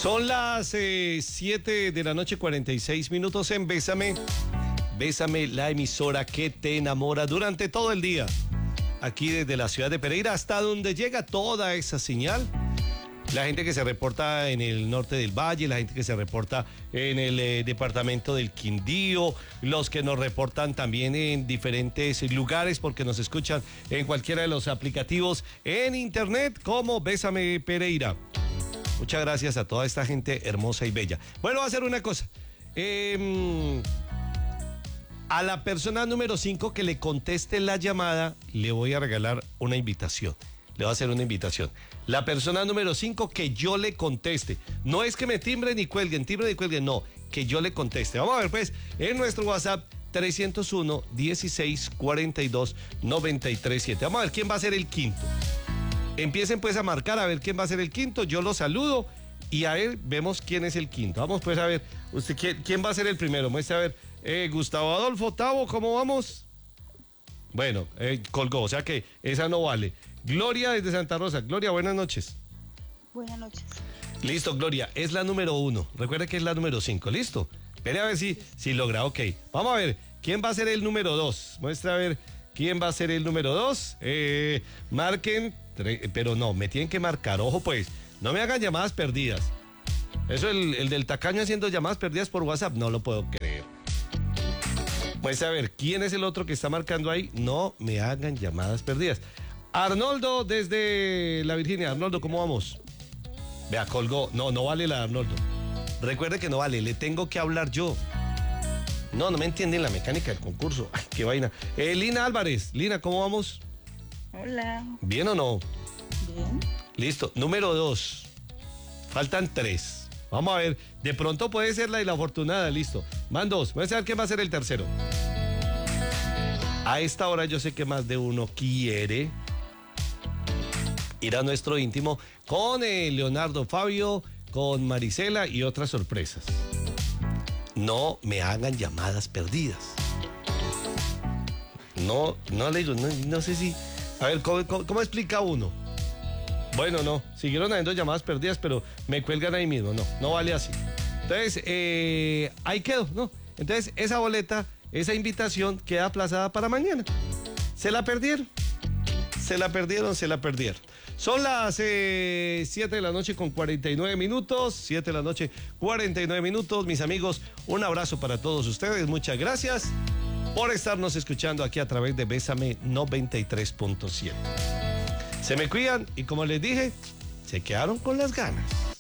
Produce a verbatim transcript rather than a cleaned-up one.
Son las eh, siete de la noche, cuarenta y seis minutos en Bésame. Bésame, la emisora que te enamora durante todo el día. Aquí desde la ciudad de Pereira hasta donde llega toda esa señal. La gente que se reporta en el norte del valle, la gente que se reporta en el eh, departamento del Quindío, los que nos reportan también en diferentes lugares porque nos escuchan en cualquiera de los aplicativos en internet como Bésame Pereira. Muchas gracias a toda esta gente hermosa y bella. Bueno, voy a hacer una cosa. Eh, a la persona número cinco que le conteste la llamada, le voy a regalar una invitación. Le voy a hacer una invitación. La persona número cinco que yo le conteste. No es que me timbren y cuelguen, timbren y cuelguen, no. Que yo le conteste. Vamos a ver pues, en nuestro WhatsApp trescientos uno, dieciséis, cuarenta y dos, noventa y tres, siete. Vamos a ver quién va a ser el quinto. Empiecen pues a marcar a ver quién va a ser el quinto. Yo los saludo y a ver, vemos quién es el quinto. Vamos pues a ver, usted quién, quién va a ser el primero. Muestra a ver, eh, Gustavo Adolfo Tavo, ¿cómo vamos? Bueno, eh, colgó, o sea que esa no vale. Gloria desde Santa Rosa. Gloria, buenas noches. Buenas noches. Listo, Gloria, es la número uno. Recuerda que es la número cinco, ¿listo? Espere a ver si, si logra, ok. Vamos a ver, ¿quién va a ser el número dos? Muestra a ver, ¿quién va a ser el número dos? Eh, marquen, pero no, me tienen que marcar, ojo pues, no me hagan llamadas perdidas. Eso, el, el del tacaño haciendo llamadas perdidas por WhatsApp, no lo puedo creer. Muestra a ver, ¿quién es el otro que está marcando ahí? No me hagan llamadas perdidas. Arnoldo desde la Virginia. Arnoldo, ¿cómo vamos? Vea, colgó. No, no vale la de Arnoldo. Recuerde que no vale, le tengo que hablar yo. No, no me entienden la mecánica del concurso. Ay, qué vaina. Eh, Lina Álvarez. Lina, ¿cómo vamos? Hola. ¿Bien o no? Bien. Listo. Número dos. Faltan tres. Vamos a ver. De pronto puede ser la de la afortunada. Listo. Van dos. Vamos a ver quién va a ser el tercero. A esta hora yo sé que más de uno quiere ir a nuestro íntimo con eh, Leonardo Fabio, con Marisela y otras sorpresas. No me hagan llamadas perdidas. No, no le digo, no, no sé si... A ver, ¿cómo, cómo, cómo explica uno? Bueno, no, siguieron habiendo llamadas perdidas, pero me cuelgan ahí mismo. No, no vale así. Entonces, eh, ahí quedó, ¿no? Entonces, esa boleta, esa invitación queda aplazada para mañana. ¿Se la perdieron? Se la perdieron, se la perdieron. Son las eh, siete de la noche con cuarenta y nueve minutos. siete de la noche, cuarenta y nueve minutos. Mis amigos, un abrazo para todos ustedes. Muchas gracias por estarnos escuchando aquí a través de Bésame noventa y tres punto siete. Se me cuidan y como les dije, se quedaron con las ganas.